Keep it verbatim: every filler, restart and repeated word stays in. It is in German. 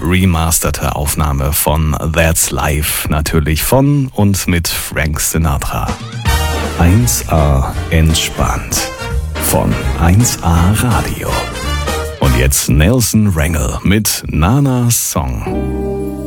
remasterte Aufnahme von That's Life, natürlich von und mit Frank Sinatra. eins A entspannt von eins A Radio. Und jetzt Nelson Rangel mit Nanas Song.